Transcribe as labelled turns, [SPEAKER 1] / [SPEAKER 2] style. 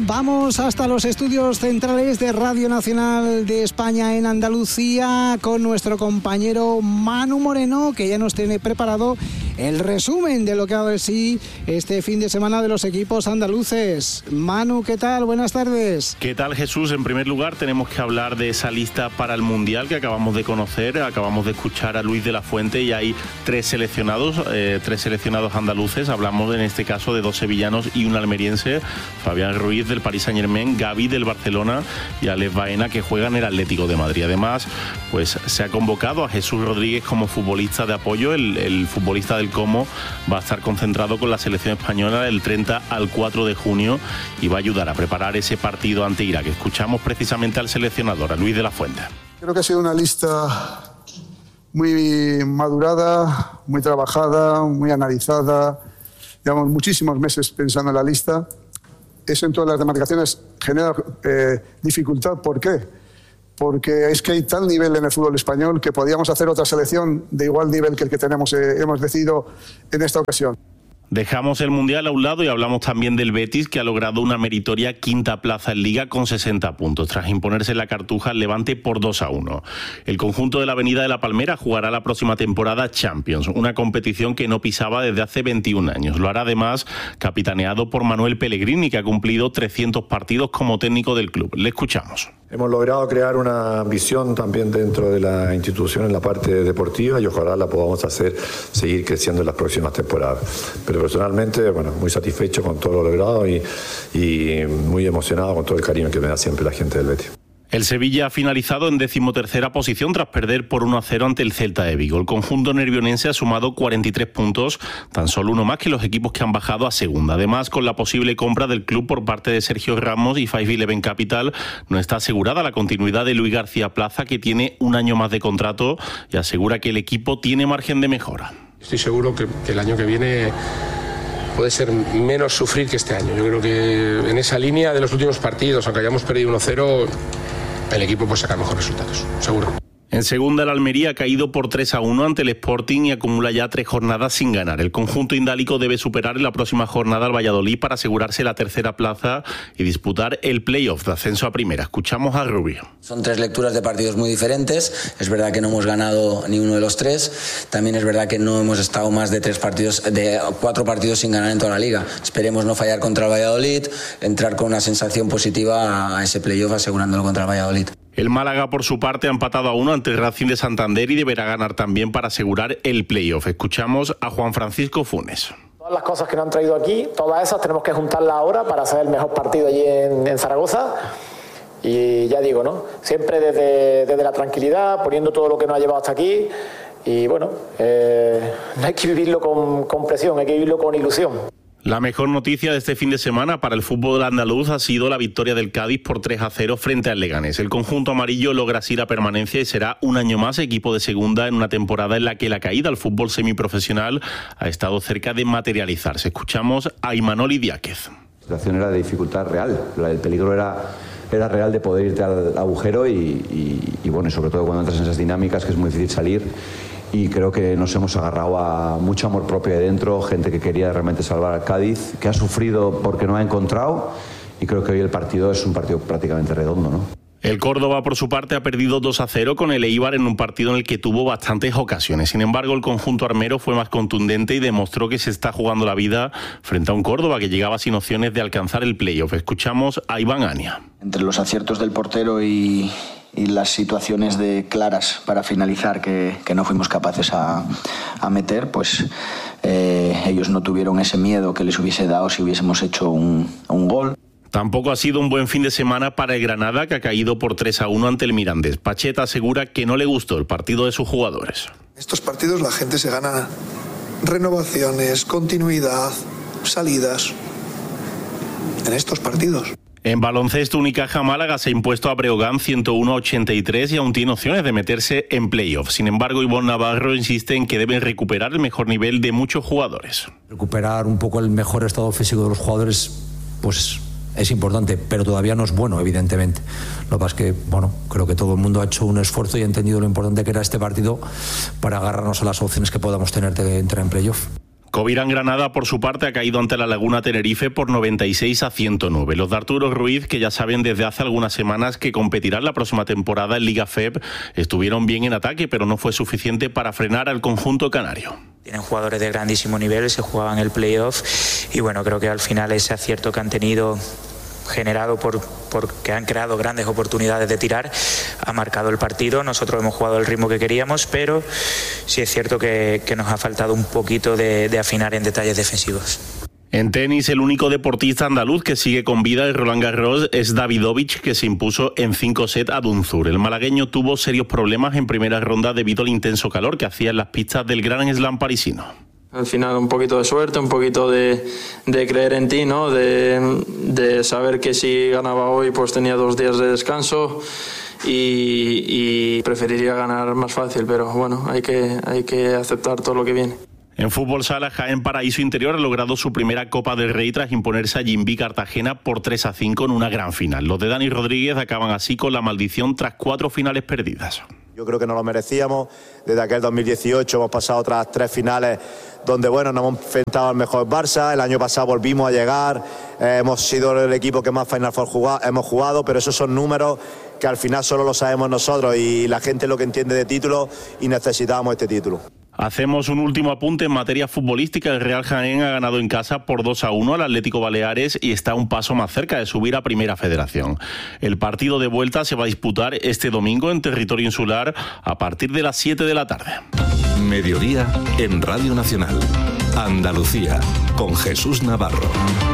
[SPEAKER 1] Vamos hasta los estudios centrales de Radio Nacional de España en Andalucía con nuestro compañero Manu Moreno, que ya nos tiene preparado el resumen de lo que ha dado de sí este fin de semana de los equipos andaluces. Manu, ¿qué tal? Buenas tardes.
[SPEAKER 2] ¿Qué tal, Jesús? En primer lugar, tenemos que hablar de esa lista para el Mundial que acabamos de conocer. Acabamos de escuchar a Luis de la Fuente y hay tres seleccionados andaluces. Hablamos en este caso de dos sevillanos y un almeriense, Fabián Ruiz del Paris Saint-Germain, Gavi del Barcelona y Alex Baena, que juega en el Atlético de Madrid. Además, pues se ha convocado a Jesús Rodríguez como futbolista de apoyo. El futbolista del Como va a estar concentrado con la selección española del 30 al 4 de junio y va a ayudar a preparar ese partido ante Irak. Escuchamos precisamente al seleccionador, a Luis de la Fuente.
[SPEAKER 3] Creo que ha sido una lista muy madurada, muy trabajada, muy analizada. Llevamos muchísimos meses pensando en la lista. Eso en todas las demarcaciones genera dificultad. ¿Por qué? Porque es que hay tal nivel en el fútbol español que podíamos hacer otra selección de igual nivel que el que hemos decidido en esta ocasión.
[SPEAKER 2] Dejamos el Mundial a un lado y hablamos también del Betis, que ha logrado una meritoria quinta plaza en Liga con 60 puntos, tras imponerse en la Cartuja al Levante por 2-1. El conjunto de la Avenida de la Palmera jugará la próxima temporada Champions, una competición que no pisaba desde hace 21 años. Lo hará además capitaneado por Manuel Pellegrini, que ha cumplido 300 partidos como técnico del club. Le escuchamos.
[SPEAKER 4] Hemos logrado crear una visión también dentro de la institución en la parte deportiva y ojalá la podamos hacer seguir creciendo en las próximas temporadas. Pero personalmente, muy satisfecho con todo lo logrado y muy emocionado con todo el cariño que me da siempre la gente del Betis.
[SPEAKER 2] El Sevilla ha finalizado en 13ª posición tras perder por 1-0 ante el Celta de Vigo. El conjunto nervionense ha sumado 43 puntos, tan solo uno más que los equipos que han bajado a segunda. Además, con la posible compra del club por parte de Sergio Ramos y 511 Capital, no está asegurada la continuidad de Luis García Plaza, que tiene un año más de contrato y asegura que el equipo tiene margen de mejora.
[SPEAKER 5] Estoy seguro que el año que viene puede ser menos sufrir que este año. Yo creo que en esa línea de los últimos partidos, aunque hayamos perdido 1-0, el equipo puede sacar mejores resultados, seguro.
[SPEAKER 2] En segunda, el Almería ha caído por 3-1 ante el Sporting y acumula ya 3 jornadas sin ganar. El conjunto indálico debe superar en la próxima jornada al Valladolid para asegurarse la tercera plaza y disputar el playoff de ascenso a primera. Escuchamos a Rubio.
[SPEAKER 6] Son 3 lecturas de partidos muy diferentes. Es verdad que no hemos ganado ni uno de los 3. También es verdad que no hemos estado más de 4 partidos sin ganar en toda la liga. Esperemos no fallar contra el Valladolid, entrar con una sensación positiva a ese playoff asegurándolo contra el Valladolid.
[SPEAKER 2] El Málaga, por su parte, ha empatado a 1 ante el Racing de Santander y deberá ganar también para asegurar el playoff. Escuchamos a Juan Francisco Funes.
[SPEAKER 7] Todas las cosas que nos han traído aquí, todas esas tenemos que juntarlas ahora para hacer el mejor partido allí en Zaragoza. Y ya digo, ¿no? Siempre desde la tranquilidad, poniendo todo lo que nos ha llevado hasta aquí. Y no hay que vivirlo con presión, hay que vivirlo con ilusión.
[SPEAKER 2] La mejor noticia de este fin de semana para el fútbol andaluz ha sido la victoria del Cádiz por 3-0 frente al Leganés. El conjunto amarillo logra así la permanencia y será un año más equipo de segunda en una temporada en la que la caída al fútbol semiprofesional ha estado cerca de materializarse. Escuchamos a Imanol Idiáquez.
[SPEAKER 8] La situación era de dificultad real, el peligro era real de poder irte al agujero y sobre todo cuando entras en esas dinámicas que es muy difícil salir. Y creo que nos hemos agarrado a mucho amor propio de dentro, gente que quería realmente salvar al Cádiz, que ha sufrido porque no ha encontrado, y creo que hoy el partido es un partido prácticamente redondo, ¿no?
[SPEAKER 2] El Córdoba, por su parte, ha perdido 2-0 con el Eibar en un partido en el que tuvo bastantes ocasiones. Sin embargo, el conjunto armero fue más contundente y demostró que se está jugando la vida frente a un Córdoba que llegaba sin opciones de alcanzar el playoff. Escuchamos a Iván Ania.
[SPEAKER 9] Entre los aciertos del portero y las situaciones claras para finalizar que no fuimos capaces a meter, pues ellos no tuvieron ese miedo que les hubiese dado si hubiésemos hecho un gol.
[SPEAKER 2] Tampoco ha sido un buen fin de semana para el Granada, que ha caído por 3-1 ante el Mirandés. Pacheta asegura que no le gustó el partido de sus jugadores.
[SPEAKER 10] Estos partidos la gente se gana renovaciones, continuidad, salidas en estos partidos.
[SPEAKER 2] En baloncesto, Unicaja Málaga se ha impuesto a Breogán 101-83 y aún tiene opciones de meterse en playoff. Sin embargo, Ivonne Navarro insiste en que deben recuperar el mejor nivel de muchos jugadores.
[SPEAKER 11] Recuperar un poco el mejor estado físico de los jugadores, pues es importante, pero todavía no es bueno, evidentemente. Lo que pasa es que, creo que todo el mundo ha hecho un esfuerzo y ha entendido lo importante que era este partido para agarrarnos a las opciones que podamos tener de entrar en playoff.
[SPEAKER 2] Covirán Granada, por su parte, ha caído ante la Laguna Tenerife por 96-109. Los de Arturo Ruiz, que ya saben desde hace algunas semanas que competirán la próxima temporada en Liga FEB, estuvieron bien en ataque, pero no fue suficiente para frenar al conjunto canario.
[SPEAKER 12] Tienen jugadores de grandísimo nivel, se jugaban el playoff y bueno, creo que al final ese acierto que han tenido, generado porque han creado grandes oportunidades de tirar, ha marcado el partido. Nosotros hemos jugado el ritmo que queríamos, pero sí es cierto que nos ha faltado un poquito de afinar en detalles defensivos.
[SPEAKER 2] En tenis, el único deportista andaluz que sigue con vida en Roland Garros es Davidovich, que se impuso en 5 sets a Dunzur. El malagueño tuvo serios problemas en primera ronda debido al intenso calor que hacía en las pistas del Grand Slam parisino.
[SPEAKER 13] Al final un poquito de suerte, un poquito de creer en ti, ¿no? De saber que si ganaba hoy pues tenía 2 días de descanso y preferiría ganar más fácil, pero bueno, hay que aceptar todo lo que viene.
[SPEAKER 2] En fútbol sala, Jaén Paraíso Interior ha logrado su primera Copa del Rey tras imponerse a Jimby Cartagena por 3-5 en una gran final. Los de Dani Rodríguez acaban así con la maldición tras 4 finales perdidas.
[SPEAKER 14] Yo creo que nos lo merecíamos. Desde aquel 2018 hemos pasado otras 3 finales donde nos hemos enfrentado al mejor Barça. El año pasado volvimos a llegar, hemos sido el equipo que más Final Four hemos jugado, pero esos son números que al final solo lo sabemos nosotros y la gente es lo que entiende de títulos y necesitábamos este título.
[SPEAKER 2] Hacemos un último apunte en materia futbolística. El Real Jaén ha ganado en casa por 2-1 al Atlético Baleares y está un paso más cerca de subir a Primera Federación. El partido de vuelta se va a disputar este domingo en territorio insular a partir de las 7 de la tarde.
[SPEAKER 15] Mediodía en Radio Nacional. Andalucía, con Jesús Navarro.